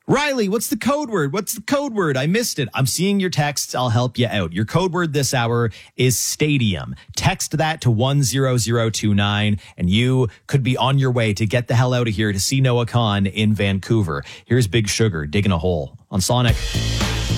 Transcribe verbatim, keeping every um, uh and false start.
Riley, what's the code word? What's the code word? I missed it. I'm seeing your texts. I'll help you out. Your code word this hour is stadium. Text that to one zero zero two nine, and you could be on your way to get the hell out of here to see Noah Khan in Vancouver. Here's Big Sugar digging a hole on Sonic.